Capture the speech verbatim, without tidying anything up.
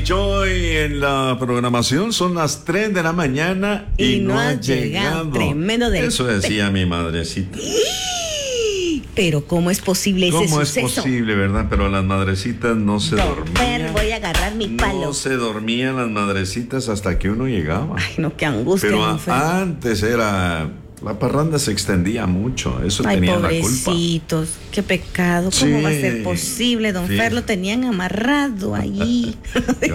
Joy en la programación. Son las tres de la mañana y, Y no, no ha ha llegado. llegado. Tremendo del- Eso decía mi madrecita. Pero ¿cómo es posible ese ¿Cómo es suceso? posible, verdad? Pero las madrecitas no se Don dormían. Fer, voy a agarrar mi palo. No se dormían las madrecitas hasta que uno llegaba. Ay, no, qué angustia, Pero don a- Fer. antes era... La parranda se extendía mucho. Eso Ay, tenía la culpa. pobrecitos, qué pecado. ¿Cómo Sí. va a ser posible, don Sí. Fer? Lo tenían amarrado allí.